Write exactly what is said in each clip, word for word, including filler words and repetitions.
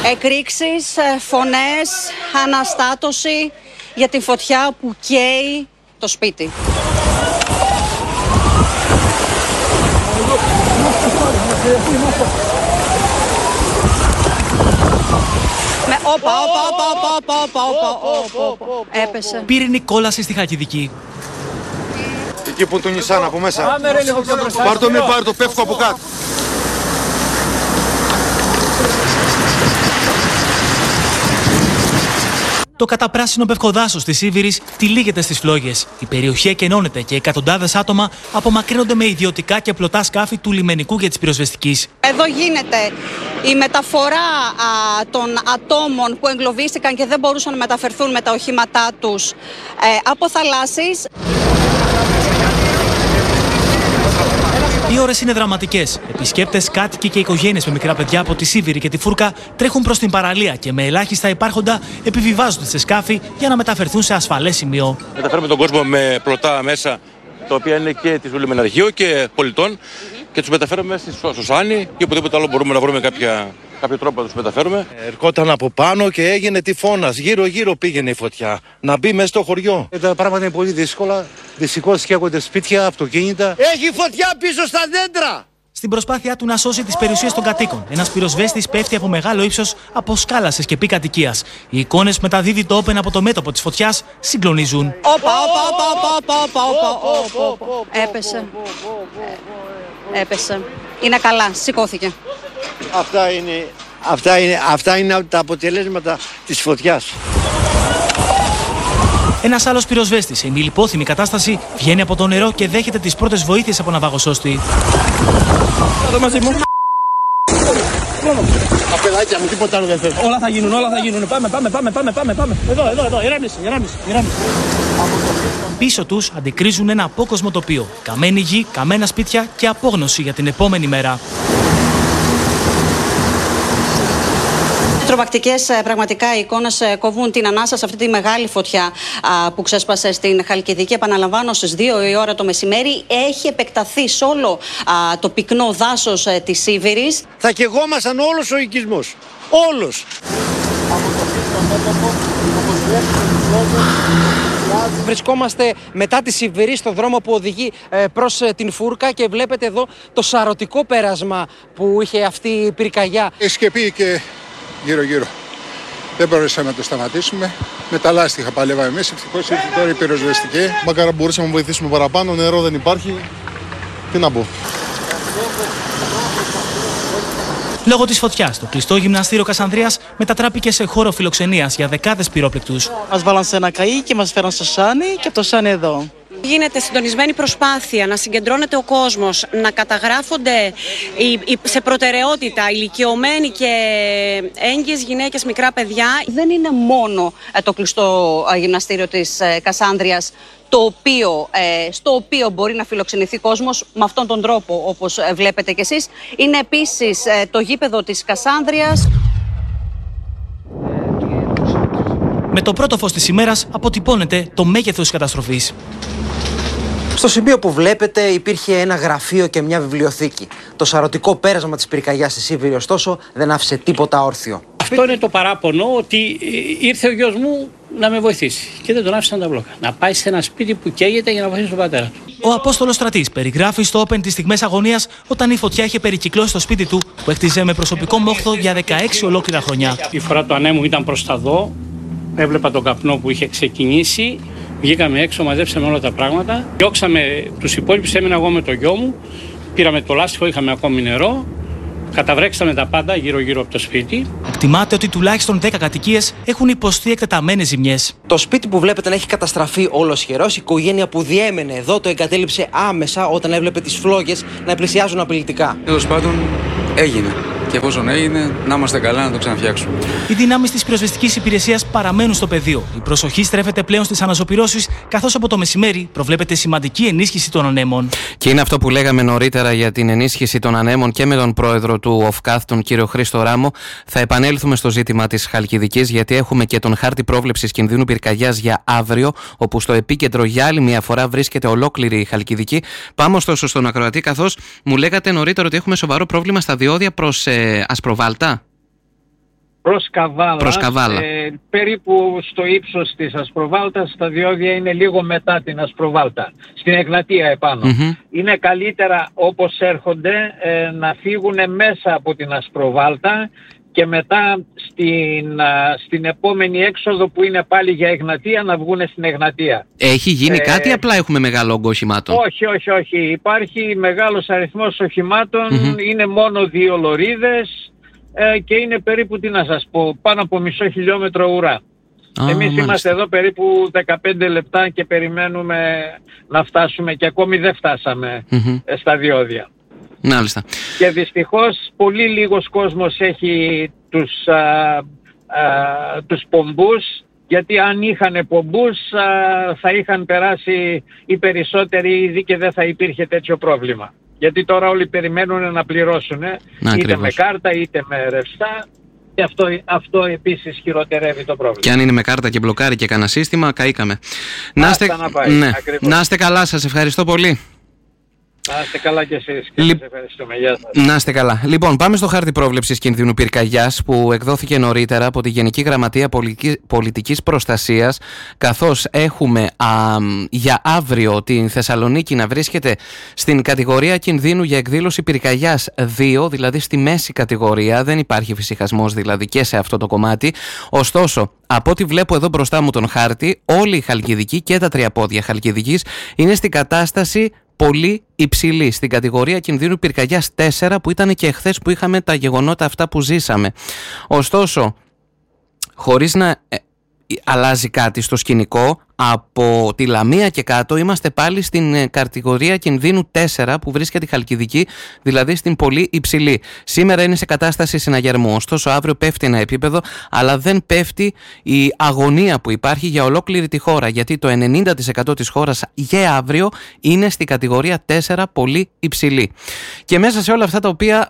Εκρήξεις, φωνές, αναστάτωση για τη φωτιά που καίει το σπίτι. Με όπα, όπα, όπα, όπα, όπα, όπα, όπα, έπεσε. Πύρινη κόλαση στη Χαλκιδική. Εκεί που το Νισάν από μέσα. Πάρ' το, μη πάρ' το, πέφτω από κάτω. Το καταπράσινο πευκοδάσος της Σίβηρης τυλίγεται στις φλόγες. Η περιοχή εκενώνεται και εκατοντάδες άτομα απομακρύνονται με ιδιωτικά και πλωτά σκάφη του λιμενικού και της πυροσβεστικής. Εδώ γίνεται η μεταφορά α, των ατόμων που εγκλωβίστηκαν και δεν μπορούσαν να μεταφερθούν με τα οχήματά τους ε, από θαλάσσης. Οι ώρες είναι δραματικές. Επισκέπτες, κάτοικοι και οικογένειες με μικρά παιδιά από τη Σίβηρη και τη Φούρκα τρέχουν προς την παραλία και με ελάχιστα υπάρχοντα επιβιβάζονται σε σκάφη για να μεταφερθούν σε ασφαλές σημείο. Μεταφέρουμε τον κόσμο με πλωτά μέσα, τα οποία είναι και της Λιμεναρχείου και πολιτών, mm-hmm. και τους μεταφέρουμε στο Σωσάνι ή οπουδήποτε άλλο μπορούμε να βρούμε κάποια, κάποιο τρόπο να τους μεταφέρουμε. Ερχόταν από πάνω και έγινε τυφώνας. Γύρω-γύρω πήγαινε η φωτιά. Να μπει μέσα στο χωριό. Τα πράγματα είναι πολύ δύσκολα. Δυστυχώς φτιάχνονται σπίτια, αυτοκίνητα. Έχει φωτιά πίσω στα δέντρα! Στην προσπάθειά του να σώσει τις περιουσίες των κατοίκων, ένας πυροσβέστης πέφτει από μεγάλο ύψος από σκάλασες και πή κατοικίας. Οι εικόνες μεταδίδει το όπεν από το μέτωπο της φωτιάς συγκλονίζουν. Όπα, όπα, όπα, όπα, όπα, όπα. Έπεσε. Έπεσε. Είναι καλά, σηκώθηκε. Αυτά είναι, αυτά είναι, αυτά είναι τα αποτελέσματα της φωτιάς. Ένας άλλος πυροσβέστης, σε ημιλιπόθυμη κατάσταση, βγαίνει από το νερό και δέχεται τις πρώτες βοήθειες από ναυαγοσώστη. Εδώ μαζί μου. Τα παιδάκια μου, τίποτα άλλο δεν θέλω. Όλα θα γίνουν, όλα θα γίνουν. Πάμε, πάμε, πάμε, πάμε, πάμε, πάμε. Εδώ, εδώ, εδώ, ηρέμησε, ηρέμησε, ηρέμησε. Πίσω τους αντικρίζουν ένα απόκοσμο τοπίο. Καμένη γη, καμένα σπίτια και απόγνωση για την επόμενη μέρα. Τρομακτικές πραγματικά εικόνες κόβουν την ανάσα σε αυτή τη μεγάλη φωτιά α, που ξέσπασε στην Χαλκιδική. Επαναλαμβάνω, στις δύο η ώρα το μεσημέρι έχει επεκταθεί σε όλο α, το πυκνό δάσος α, της Σίβηρης. Θα καιγόμασταν όλος ο οικισμός. Όλος. Βρισκόμαστε μετά τη Σίβηρη στο δρόμο που οδηγεί ε, προς ε, την Φούρκα και βλέπετε εδώ το σαρωτικό πέρασμα που είχε αυτή η πυρκαγιά. Έχει πει και γύρω-γύρω. Δεν μπορέσαμε να το σταματήσουμε. Με τα λάστιχα παλεύαμε εμείς. Ευτυχώς ήρθε τώρα η πυροσβεστική. Μακάρα μπορούσαμε να βοηθήσουμε παραπάνω. Νερό δεν υπάρχει. Τι να πω. Λόγω της φωτιάς, το κλειστό γυμναστήριο Κασανδρίας μετατράπηκε σε χώρο φιλοξενίας για δεκάδες πυρόπληκτους. Μας βάλαν σε ένα καΐ και μας φέραν στο Σάνι και το Σάνι εδώ. Γίνεται συντονισμένη προσπάθεια να συγκεντρώνεται ο κόσμος, να καταγράφονται σε προτεραιότητα ηλικιωμένοι και έγκυες γυναίκες, μικρά παιδιά. Δεν είναι μόνο το κλειστό γυμναστήριο της Κασάνδριας το οποίο, στο οποίο μπορεί να φιλοξενηθεί κόσμος με αυτόν τον τρόπο, όπως βλέπετε κι εσείς. Είναι επίσης το γήπεδο της Κασάνδριας. Με το πρώτο φως της ημέρας αποτυπώνεται το μέγεθος της καταστροφής. Στο σημείο που βλέπετε υπήρχε ένα γραφείο και μια βιβλιοθήκη. Το σαρωτικό πέρασμα της πυρκαγιάς στη Σίβηρη, ωστόσο, δεν άφησε τίποτα όρθιο. Αυτό είναι το παράπονο, ότι ήρθε ο γιος μου να με βοηθήσει και δεν τον άφησαν τα μπλόκα. Να πάει σε ένα σπίτι που καίγεται για να βοηθήσει τον πατέρα του. Ο Απόστολος Στρατής περιγράφει στο όπεν τις στιγμές αγωνίας όταν η φωτιά είχε περικυκλώσει το σπίτι του που έκτιζε με προσωπικό μόχθο για δεκαέξι ολόκληρα χρονιά. Η φορά του ανέμου ήταν προς τα δω, έβλεπα τον καπνό που είχε ξεκινήσει. Βγήκαμε έξω, μαζέψαμε όλα τα πράγματα. Διώξαμε τους υπόλοιπους, έμεινα εγώ με το γιο μου. Πήραμε το λάστιχο, είχαμε ακόμη νερό. Καταβρέξαμε τα πάντα γύρω-γύρω από το σπίτι. Εκτιμάται ότι τουλάχιστον δέκα κατοικίες έχουν υποστεί εκτεταμένες ζημιές. Το σπίτι που βλέπετε να έχει καταστραφεί όλος χερός. Η οικογένεια που διέμενε εδώ το εγκατέλειψε άμεσα όταν έβλεπε τις φλόγες να πλησιάζουν απειλητικά. Τέλος πάντων, έγινε. Και εφόσον έγινε, να είμαστε καλά να το ξαναφτιάξουμε. Οι δυνάμεις της πυροσβεστικής υπηρεσίας παραμένουν στο πεδίο. Η προσοχή στρέφεται πλέον στις αναζωπυρώσεις, καθώς από το μεσημέρι προβλέπεται σημαντική ενίσχυση των ανέμων. Και είναι αυτό που λέγαμε νωρίτερα για την ενίσχυση των ανέμων και με τον πρόεδρο του ΟΦΚΑΘ, τον κύριο Χρήστο Ράμο. Θα επανέλθουμε στο ζήτημα της Χαλκιδικής, γιατί έχουμε και τον χάρτη πρόβλεψης κινδύνου πυρκαγιάς για αύριο, όπου στο επίκεντρο για άλλη μια φορά βρίσκεται ολόκληρη η Χαλκιδική. Πάμε ωστόσο στον ακροατή, καθώς μου λέγατε νωρίτερα ότι έχουμε σοβαρό πρόβλημα στα διόδια προς ε, Ασπροβάλτα. προς Καβάλα, προς Καβάλα. Ε, περίπου στο ύψος της Ασπροβάλτας. Τα διόδια είναι λίγο μετά την Ασπροβάλτα, στην Εγνατία επάνω. Mm-hmm. Είναι καλύτερα όπως έρχονται ε, να φύγουν μέσα από την Ασπροβάλτα και μετά στην, α, στην επόμενη έξοδο που είναι πάλι για Εγνατία να βγουν στην Εγνατία. Έχει γίνει ε, κάτι, απλά έχουμε μεγάλο όγκο οχημάτων? Όχι, όχι, όχι. Υπάρχει μεγάλος αριθμός οχημάτων, mm-hmm. είναι μόνο δύο λωρίδες ε, και είναι περίπου, τι να σας πω, πάνω από μισό χιλιόμετρο ουρά. Ah, Εμείς μάλιστα. είμαστε εδώ περίπου δεκαπέντε λεπτά και περιμένουμε να φτάσουμε και ακόμη δεν φτάσαμε mm-hmm. στα διόδια. Μάλιστα. Και δυστυχώς πολύ λίγος κόσμος έχει τους, α, α, τους πομπούς, γιατί αν είχαν πομπούς α, θα είχαν περάσει οι περισσότεροι ήδη και δεν θα υπήρχε τέτοιο πρόβλημα. Γιατί τώρα όλοι περιμένουν να πληρώσουν, ε, είτε ακριβώς. με κάρτα είτε με ρευστά, και αυτό, αυτό επίσης χειροτερεύει το πρόβλημα. Και αν είναι με κάρτα και μπλοκάρει και κανένα σύστημα, καήκαμε. Να είστε, να, πάει, ναι. να είστε καλά, σας ευχαριστώ πολύ. Να είστε καλά κι εσείς και Λι... σας ευχαριστούμε. Γεια σας. Να είστε καλά. Λοιπόν, πάμε στο χάρτη πρόβλεψης κινδύνου πυρκαγιάς που εκδόθηκε νωρίτερα από τη Γενική Γραμματεία Πολιτικής Προστασίας, καθώς έχουμε α, για αύριο την Θεσσαλονίκη να βρίσκεται στην κατηγορία κινδύνου για εκδήλωση πυρκαγιάς δύο, δηλαδή στη μέση κατηγορία. Δεν υπάρχει φυσικασμός δηλαδή και σε αυτό το κομμάτι. Ωστόσο, από ό,τι βλέπω εδώ μπροστά μου τον χάρτη, όλοι οι Χαλκιδικοί και τα τριαπόδια Χαλκιδικής είναι στην κατάσταση πολύ υψηλή, στην κατηγορία κινδύνου πυρκαγιάς τέσσερα, που ήταν και εχθές που είχαμε τα γεγονότα αυτά που ζήσαμε. Ωστόσο, χωρίς να ε, αλλάζει κάτι στο σκηνικό, από τη Λαμία και κάτω είμαστε πάλι στην κατηγορία κινδύνου τέσσερα που βρίσκεται η Χαλκιδική, δηλαδή στην πολύ υψηλή. Σήμερα είναι σε κατάσταση συναγερμού, ωστόσο αύριο πέφτει ένα επίπεδο, αλλά δεν πέφτει η αγωνία που υπάρχει για ολόκληρη τη χώρα, γιατί το ενενήντα τοις εκατό της χώρας για αύριο είναι στην κατηγορία τέσσερα πολύ υψηλή. Και μέσα σε όλα αυτά τα οποία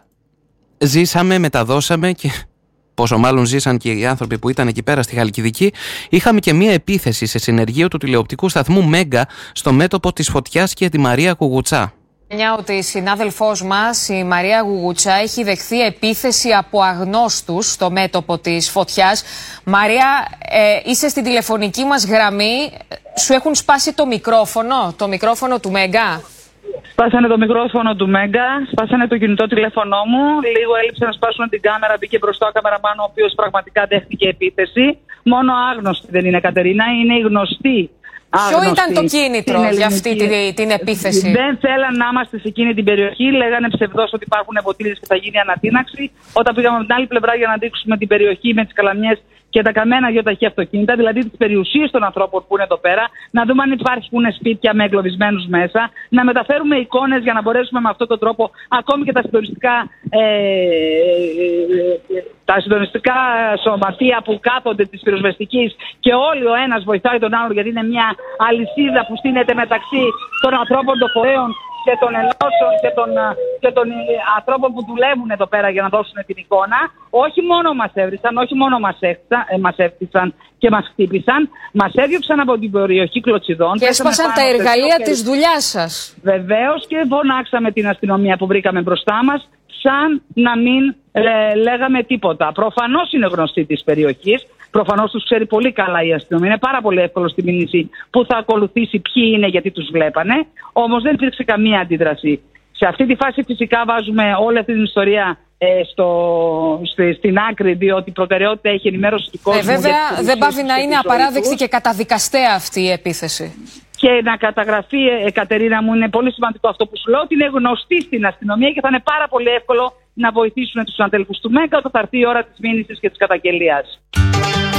ζήσαμε, μεταδώσαμε και πόσο μάλλον ζήσαν και οι άνθρωποι που ήταν εκεί πέρα στη Χαλκιδική, είχαμε και μία επίθεση σε συνεργείο του τηλεοπτικού σταθμού Μέγκα στο μέτωπο της φωτιάς και τη Μαρία Γουγουτσά. Μια ότι η συνάδελφός μας, η Μαρία Γουγουτσά, έχει δεχθεί επίθεση από αγνώστους στο μέτωπο της φωτιάς. Μαρία, ε, είσαι στην τηλεφωνική μας γραμμή. Σου έχουν σπάσει το μικρόφωνο, το μικρόφωνο του Μέγκα? Σπάσανε το μικρόφωνο του Μέγκα, σπάσανε το κινητό τηλέφωνό μου. Λίγο έλειψε να σπάσουν την κάμερα, μπήκε μπροστά ο καμεραμάν, ο οποίος πραγματικά δέχτηκε επίθεση. Μόνο άγνωστη δεν είναι, Κατερίνα, είναι η γνωστή. Ποιο ήταν το κίνητρο για αυτή την, την επίθεση? Δεν θέλαν να είμαστε σε εκείνη την περιοχή. Λέγανε ψευδώς ότι υπάρχουν ποτήλες και θα γίνει ανατείναξη. Όταν πήγαμε από την άλλη πλευρά για να δείξουμε την περιοχή με τις καλαμιές και τα καμένα γεωταχή αυτοκίνητα, δηλαδή τις περιουσίες των ανθρώπων που είναι εδώ πέρα, να δούμε αν υπάρχουν σπίτια με εγκλωβισμένους μέσα, να μεταφέρουμε εικόνες για να μπορέσουμε με αυτόν τον τρόπο ακόμη και τα συντονιστικά, ε, τα συντονιστικά σωματεία που κάθονται της πυροσβεστικής και όλοι ο ένας βοηθάει τον άλλον, γιατί είναι μια αλυσίδα που στείνεται μεταξύ των ανθρώπων των φορέων και των ενώσεων και των, και των ανθρώπων που δουλεύουν εδώ πέρα για να δώσουν την εικόνα. Όχι μόνο μας έβρισαν, όχι μόνο μας, έχτισαν, ε, μας έφτισαν και μας χτύπησαν, μας έδιωξαν από την περιοχή Κλωτσιδών. Και έσπασαν τα εργαλεία της δουλειάς σας. Βεβαίως, και φωνάξαμε την αστυνομία που βρήκαμε μπροστά μας, σαν να μην ε, λέγαμε τίποτα. Προφανώς είναι γνωστή της περιοχής. Προφανώς τους ξέρει πολύ καλά η αστυνομία. Είναι πάρα πολύ εύκολο στη μήνυση που θα ακολουθήσει ποιοι είναι, γιατί τους βλέπανε. Όμως δεν υπήρξε καμία αντίδραση. Σε αυτή τη φάση φυσικά βάζουμε όλη αυτή την ιστορία ε, στο, στη, στην άκρη, διότι η προτεραιότητα έχει ενημέρωση του κόσμου. Ε, βέβαια δεν πάβει να είναι απαράδεκτη και καταδικαστέα αυτή η επίθεση. Και να καταγραφεί, ε, Κατερίνα μου, είναι πολύ σημαντικό αυτό που σου λέω, ότι είναι γνωστή στην αστυνομία και θα είναι πάρα πολύ εύκολο να βοηθήσουν τους συναδέλφους του Μέγκα όταν θα έρθει η ώρα της μήνυσης και της καταγγελίας.